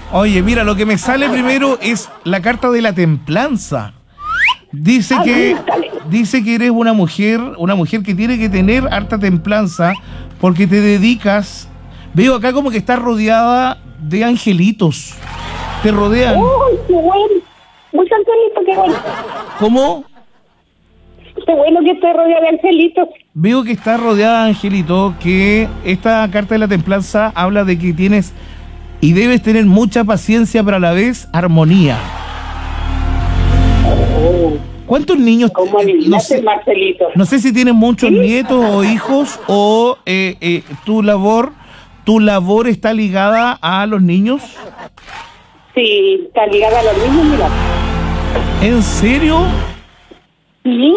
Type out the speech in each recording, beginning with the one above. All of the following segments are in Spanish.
Oye, mira, lo que me sale primero es la carta de la templanza. Dice que eres una mujer que tiene que tener harta templanza porque te dedicas. Veo acá como que estás rodeada de angelitos. Te rodean. ¡Uy, qué bueno! Muy angelito, qué bueno. ¿Cómo? Qué bueno que esté rodeada de angelitos. Veo que estás rodeada de angelitos, que esta carta de la templanza habla de que tienes y debes tener mucha paciencia, pero a la vez armonía. ¿Cuántos niños? ¿Cómo adivinaste, Marcelito? No sé si tienes muchos nietos o hijos o tu labor está ligada a los niños. Sí, está ligada a los niños, mira. ¿En serio? Sí.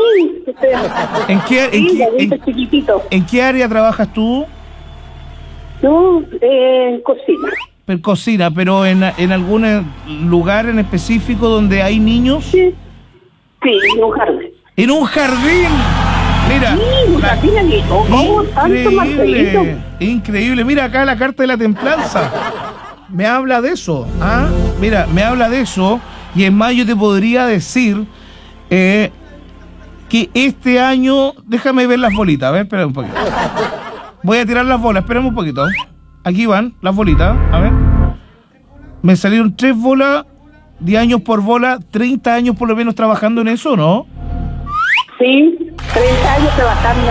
¿En qué área trabajas tú? No, cocina. En cocina, pero en algún lugar en específico donde hay niños. Sí, en un jardín. ¿En un jardín? Mira. Sí, un jardín amigo. ¿Cómo tanto, Marcelito? Increíble. Mira acá la carta de la templanza. Me habla de eso. ¿Ah? Mira, me habla de eso. Y en mayo te podría decir que este año... Déjame ver las bolitas. A ver, espera un poquito. Voy a tirar las bolas. Espérame un poquito. Aquí van las bolitas. A ver. Me salieron 3 bolas. 10 años por bola, 30 años por lo menos trabajando en eso, ¿no? Sí, 30 años trabajando.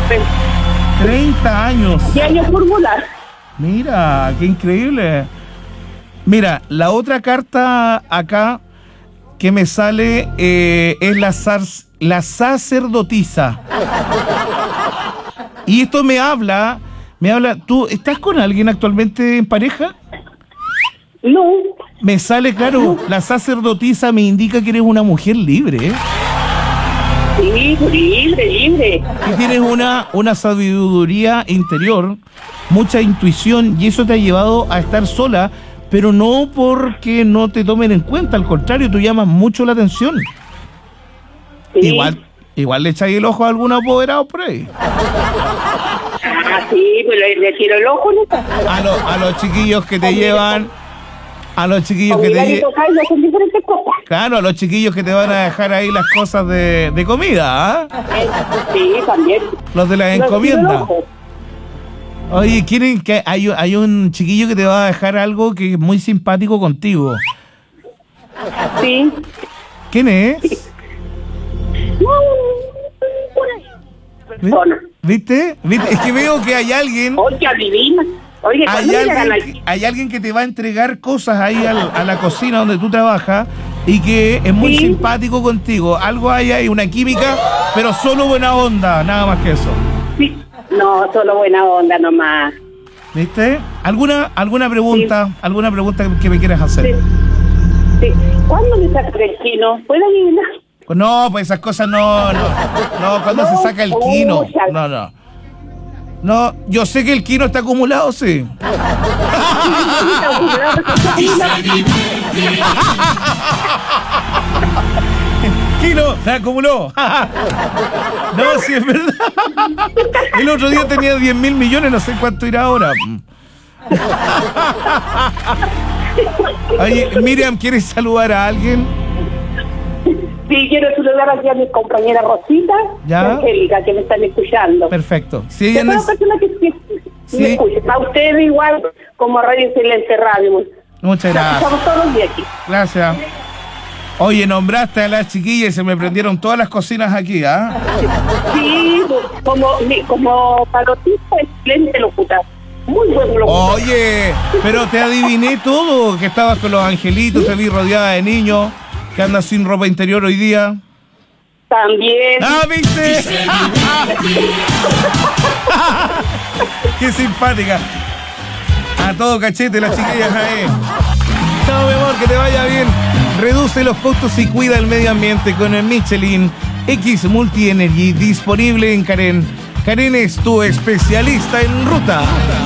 30 años. 10 años por bola. Mira, qué increíble. Mira, la otra carta acá que me sale es la sacerdotisa. Y esto me habla, ¿tú estás con alguien actualmente en pareja? No. Me sale, claro, la sacerdotisa me indica que eres una mujer libre, ¿eh? Sí, libre. Que tienes una sabiduría interior, mucha intuición, y eso te ha llevado a estar sola, pero no porque no te tomen en cuenta, al contrario, tú llamas mucho la atención. Sí. Igual le echáis el ojo a algún apoderado por ahí. Ah, sí, pues le tiro el ojo, ¿no? A los chiquillos que te llevan... A los chiquillos que te Claro, a los chiquillos que te van a dejar ahí las cosas de comida, ¿ah? Sí, también. Los de las encomiendas. Oye, ¿quieren que hay un chiquillo que te va a dejar algo que es muy simpático contigo? Sí. ¿Quién es? ¿Viste? Es que veo que hay alguien... Oye, adivina. Oye, hay alguien que te va a entregar cosas ahí a la cocina donde tú trabajas y que es muy simpático contigo. Algo hay ahí, una química, pero solo buena onda, nada más que eso. Sí. No, solo buena onda nomás. ¿Viste? ¿Alguna pregunta? Sí. ¿Alguna pregunta que me quieras hacer? Sí. ¿Cuándo me saca el quino? ¿Puedo adivinar? No, pues esas cosas no, cuando se saca el quino. No, yo sé que el quino está acumulado, sí. Quino se acumuló. No, sí es verdad. El otro día tenía 10.000 millones, no sé cuánto irá ahora. Oye, Miriam, ¿quieres saludar a alguien? Sí, quiero saludar aquí a mi compañera Rosita y Angélica, que me están escuchando. Perfecto. Sí, ella me escucha. A ustedes igual, como Radio Excelente Radio. Muchas gracias. Estamos todos los días aquí. Gracias. Oye, nombraste a las chiquillas y se me prendieron todas las cocinas aquí, ¿ah? Sí, como palotista, excelente locutor. Muy buen locutor. Oye, pero te adiviné todo, que estabas con los angelitos, te vi rodeada de niños, que andas sin ropa interior hoy día. También. ¡Ah, viste! ¡Qué simpática! A todo cachete las chiquillas ahí. Chao, mi amor, que te vaya bien. Reduce los costos y cuida el medio ambiente con el Michelin X Multi Energy, disponible en Karen. Karen es tu especialista en ruta.